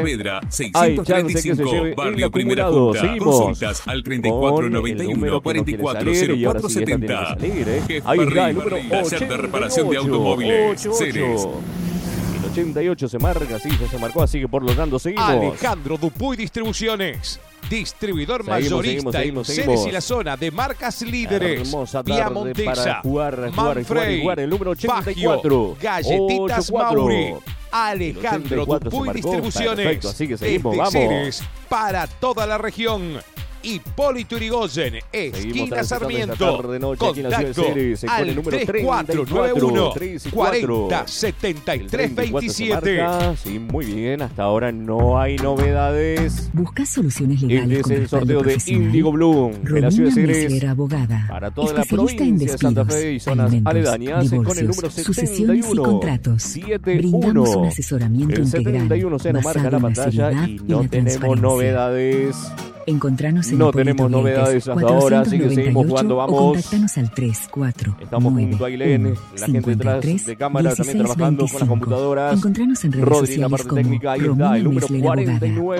Saavedra, Hay chance que se 635, lleve el Barrio Primera acumulado. Junta. Seguimos Consultas al con el 3491 número que no quiere salir, y ahora sí esta tiene que 440470. salir, ¿eh? Jefe Ahí está el Barriga, número taller de reparación de 88, automóviles. 88. El 88 se marca, sí, ya se marcó, así que por lo tanto seguimos. Alejandro Dupuy Distribuciones. Distribuidor mayorista en Ceres y la zona de marcas líderes. Hermosa tarde Piamontesa, para jugar Manfrey, el número 84. Fagio, Galletitas 84. Mauri. Alejandro 84 Dupuy se marcó. Distribuciones. Perfecto, así que seguimos, Desde vamos. Ceres para toda la región. Hipólito Yrigoyen, esquina Sarmiento. Contacto al 3491 40 73 27. Sí, muy bien, hasta ahora no hay novedades. ¿Buscas soluciones legales Este es con el respaldo sorteo de profesional? Indigo Bloom de la Romina ciudad de Ceres Messler, abogada. para toda la Especialista en provincia de Santa despidos, Fe y zonas alimentos, aledañas con el número divorcios, sucesiones y 71 contratos. 71. Brindamos un asesoramiento El integral 71 se nos marca basado la en la pantalla seriedad y y no la tenemos transparencia. novedades. Encontranos en No Hipólito tenemos Vieques, novedades hasta ahora, así que seguimos 498, jugando, o vamos. contactanos al 34 Estamos junto a Ailén, la gente detrás de cámara también trabajando con las computadoras. Encontranos en redes Rodri en la sociales parte como técnica, ahí está, Romina el número Messler, abogada.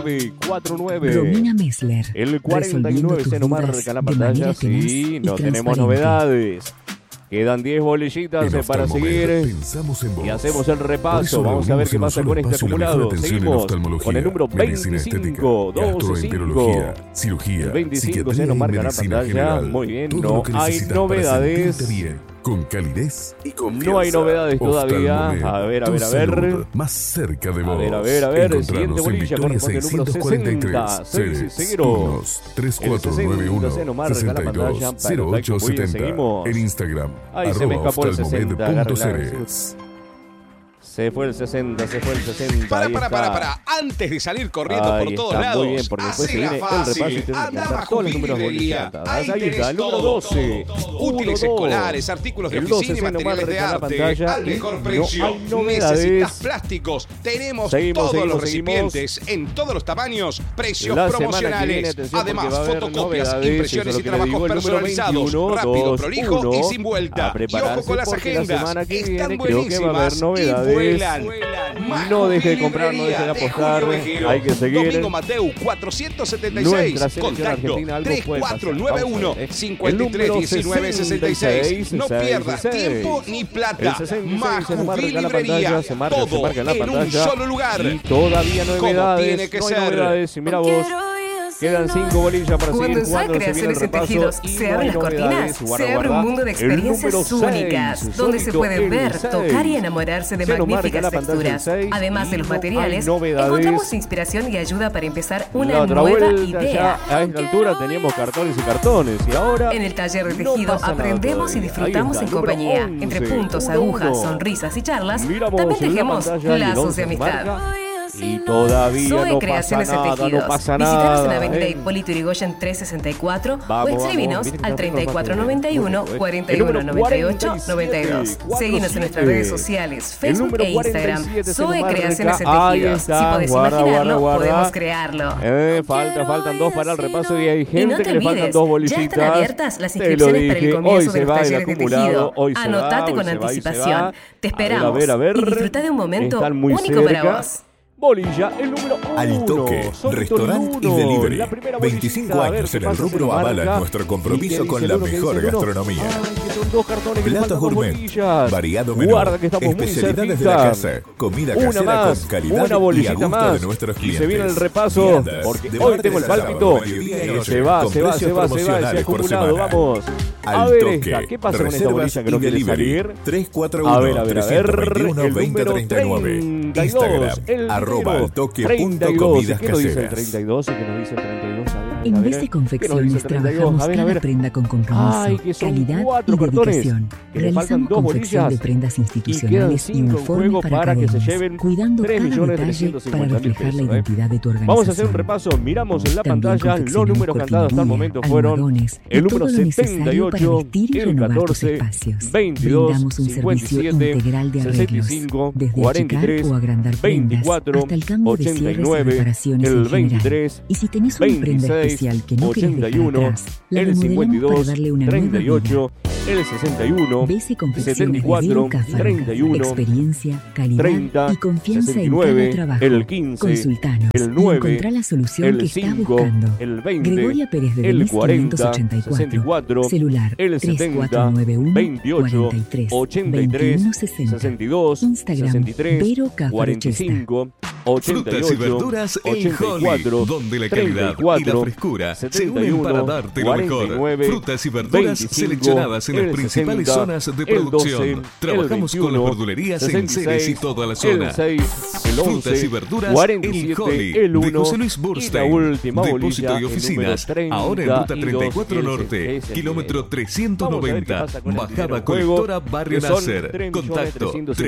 4949. Romina Messler. El 49 resolviendo se tus nos dudas marca la de pantalla, manera tenaz sí, y no tenemos transparente. novedades. Quedan 10 bolillitas En para Oftalmomed seguir pensamos en vos. y hacemos el Por repaso. eso Vamos a ver reunimos qué en un pasa solo con este espacio la mejor acumulado. atención en Seguimos oftalmología, con el número medicina 25, estética, 225. gastroenterología, cirugía, El 25 psiquiatría se nos y marca la medicina pantalla. general. Muy bien, Todo no lo que hay necesitas para novedades. sentirte bien, con calidez y confianza. No hay novedades todavía. Oftalmomed, A ver, a tu ver, a ver. salud más cerca de vos. A ver, Encontranos siguiente en bolilla Victoria corresponde al número 643, 60. Ceres, Seguiro. Turnos El 3491 60 se nos marca la pantalla. 62 Perfecto, muy bien, 0870. seguimos. En Instagram, Ahí se me escapó el 60. @oftalmomed.ceres. Se fue el 60, se fue el 60. Para. Antes de salir corriendo Ahí por todos está, lados. muy bien, porque después se hacela viene el fácil. repaso y tiene que Anda alcanzar bajo todos los números de vidriería. bolillas. Ahí Ahí tenés está, el número todo, 12. Útiles 1, 2. escolares, artículos de El 12 oficina y se nos materiales de marca la arte. pantalla Al y mejor no precio. hay novedades. Necesitas plásticos. Tenemos Seguimos, todos los seguimos. recipientes en todos los tamaños. Precios La semana que promocionales. viene, atención, Además, porque va a haber fotocopias, novedades, impresiones eso y es lo que le digo, trabajos el número personalizados. 21, Rápido, 2, prolijo 1. y sin vuelta. A Y prepararse ojo con las porque la agendas. semana que Están viene creo que va a haber buenísimas novedades. y vuelan. No deje de comprar, no deje de apostar. Hay que seguir. Domingo Mateu 476. Nuestra selección Contacto argentina, algo puede pasar. 3491 Vamos a ver, ¿eh? 53 19 66. No pierdas 66. tiempo ni plata. El 66 se marca Majubil la pantalla, Librería. se marca Todo en la en un pantalla. solo lugar. Y todavía no hay Como novedades. tiene que no hay ser. novedades. Y mira vos. Quedan 5 bolillas para Cuando seguir en SOE jugando. Se viene el Creaciones y repaso Tejidos y se no abren hay las cortinas, novedades. Guarda, se abre un guarda. mundo de El número experiencias 6, únicas, donde se solito puede el ver, 6. tocar y enamorarse de Se nos marca magníficas la pantalla del texturas. 6 Además de y los no hay materiales, novedades. encontramos inspiración y ayuda para empezar una La otra nueva vuelta, idea. ya a esta altura teníamos cartones y cartones. Y ahora En el taller de no tejido pasa nada aprendemos y todavía. disfrutamos Ahí en está, número compañía. 11, Entre puntos, 1, agujas, 1. sonrisas y charlas, Miramos también en la tejemos pantalla y el lazos 11 de se amistad. marca. Y todavía SOE no pasa Creaciones y nada, Tejidos. no pasa Visítanos en nada. Avenida Hipólito Yrigoyen 364 Vamos, o escribinos vamos, al 3491 4198 92. Seguinos en nuestras redes sociales, El Facebook número e Instagram. 47 se SOE nos Creaciones y marca. Ahí Tejidos. está, Si podés guarda, imaginarlo, guarda. podemos crearlo. Faltan 2 para el repaso y hay Y no gente te que le faltan olvides, 2 ya bolillitas. están abiertas las Te lo inscripciones para el dije. comienzo Hoy de se los va el talleres de acumulado. tejido. Hoy se Anotate va, con hoy se va, anticipación. Te A esperamos ver, a ver. y disfruta de un momento Están muy único cerca. para vos. Bolilla, el número 1. Al toque, restaurante y delivery. 25 años en el rubro avalan nuestro compromiso con la mejor gastronomía. Platos gourmet, variado menú, Guarda que estamos muy especialidades de la cerquita. casa, comida Una casera más, con calidad una y a bolillita gusto más. de nuestros Y clientes. se viene el repaso, Viandas, porque de hoy martes tengo el a sábado, pálpito. mediodía y noche, Se va, con se va, precios ese promocionales por acumulado, semana. vamos. A Al ver toque, esta, ¿qué pasa con esta reservas bolilla que no y quiere delivery. salir? 341 A ver, el 321 número 2039. 32, Instagram, el arroba número al toque 32. punto comidas ¿Qué nos dice el caseras. 32? ¿Qué nos dice el 32? A ver, En a ver, Bese ¿qué nos dice Confecciones el 32? trabajamos A ver, cada prenda con compromiso, Ay, que son calidad 4 y cartones. dedicación. Que le faltan Realizamos 2 confección de bolillas. prendas Y quedan institucionales y 5 en uniformes juego para para que se academias, lleven cuidando cada detalle para 3.350.000 reflejar la pesos. identidad de tu organización. Vamos a hacer un repaso. Miramos en la También pantalla los números cantados hasta el momento fueron almohadones y el número todo lo necesario para 78, vestir y el renovar tus 14, espacios. 22, Brindamos un servicio 57, integral de arreglos, 65, desde 43, achicar o agrandar prendas 24, hasta el cambio de cierres y 89, reparaciones el en general. 23, Y si tenés una prenda 26, especial que no querés dejar 81, atrás, la el remodelamos para 52, darle una nueva vida. 38, el 61, BC Confecciones 74, de Cafarca. 31, Experiencia, calidad 30, y confianza 69, en cada trabajo. el 15, Consultanos el 9, y encontrá la solución el que 5, estás buscando. el 20, Gregoria Pérez de el Denis 40, 584. 64, Celular el 70, 3491 28, 43 83, 2160. 62, Instagram, 63, Vero Cafarchesta. 45, 88, Frutas y verduras El 84, Holly, donde la calidad 34, y la frescura se 71, unen para darte lo mejor. 49, Frutas y verduras 25, seleccionadas en las el principales 60, zonas de el producción. 12, Trabajamos el con las 21, verdulerías en 66, Ceres y toda la zona. el 6, el 11, Frutas y verduras 47, El Holly, el 1, de José Luis y la Burstein. última Depósito bolilla, y oficinas, el número ahora en ruta 32, 34 el Norte, 63. kilómetro Vamos a ver qué 390, pasa con el bajada dinero en colectora juego, Barrio que son Nacer. 3.350.000, Contacto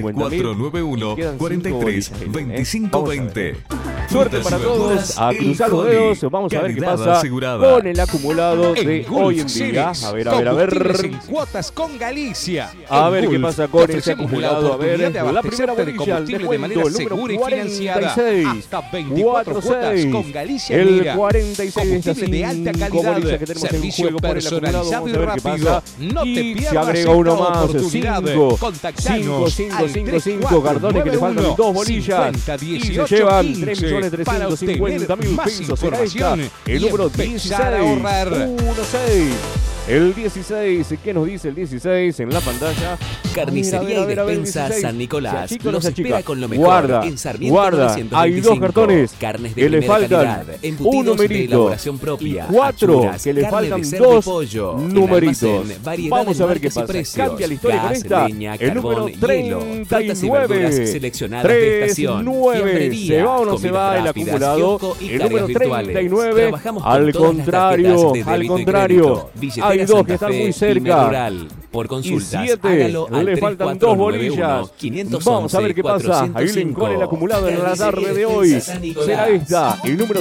y quedan 3491 cinco 43 bolillas ahí, 2520. Suerte para todos, a cruzar los dedos, vamos a ver qué pasa con el acumulado de hoy en día. A ver, Combustibles en cuotas con Galicia. A En ver qué Gulf pasa te con ese ofrecemos acumulado. A ver, oportunidad de la primera abastecerte de bolilla, el combustible de manera descuento, segura y número financiada. 46, Hasta 24 cuotas con Galicia el Mira. 46, Combustible de alta calidad, bolillas que tenemos en servicio juego por el acumulado. personalizado Vamos y a ver qué rápido. pasa. No te Y pierdas se agrega esta uno más, oportunidad. 5, Contactanos 5, cartones que le faltan 2 bolillas 50, y 18, se llevan 15, para obtener 3.350.000 más pesos. Será esta información el y número empezar 16, a ahorrar. 16. El 16, ¿qué nos dice el 16 en la pantalla? Carnicería A ver, y despensa 16. San Nicolás Se achica o no los se achica. espera con lo mejor. Guarda, En Sarmiento guarda. 925. Hay 2 cartones Carnes de que le primera faltan calidad, embutidos un de numerito elaboración propia, y 4 achuras, que le carne faltan de cerdo y 2 pollo. En numeritos. almacén, variedad Vamos en a ver qué marcas y pasa. precios. Cambia la historia con Gas, esta. leña, El número carbón, hielo, frutas y verduras 39. seleccionadas de estación, 39. fiambrería, ¿Se va o no se comidas va el rápidas, acumulado? kiosco y El cargas número virtuales. 39. Trabajamos con Al todas las contrario, tarjetas de al débito y contrario. crédito. Billetera Hay 2 Santa que están Fe, muy Pyme cerca. Rural. Por Y consultas, 7, hágalo al le faltan 2 bolillas. 511, Vamos a ver qué pasa. Ahí le encone el acumulado en la tarde de hoy. Será esta, el número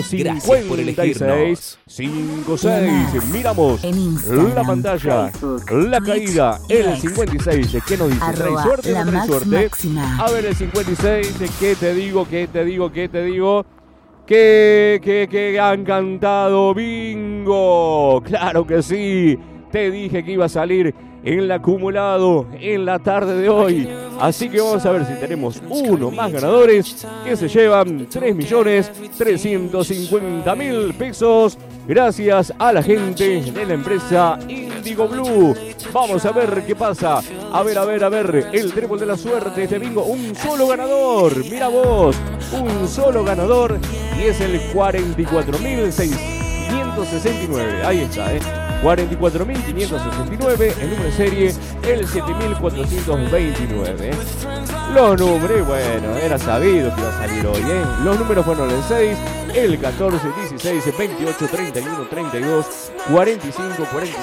56. 56. Miramos En Instagram, la pantalla, Facebook, la Twitch caída, y el X. 56. ¿Qué nos dice? ¿Trae Arroba suerte o la no trae Max suerte? Máxima. A ver el 56. ¿Qué te digo? ¿Qué te digo? ¿Qué te digo? Que han cantado bingo. Claro que sí. Te dije que iba a salir en el acumulado en la tarde de hoy. Así que vamos a ver si tenemos uno más ganadores que se llevan 3.350.000 pesos. Gracias a la gente de la empresa Indigo Blue. Vamos a ver qué pasa. A ver. El trébol de la suerte. Este bingo, un solo ganador. Mira vos, un solo ganador. Y es el 44.569. Ahí está, 44.569, el número de serie, el 7.429. Los números, bueno, era sabido que iba a salir hoy, Los números fueron el 6, el 14, 16, 28, 31, 32, 45, 46.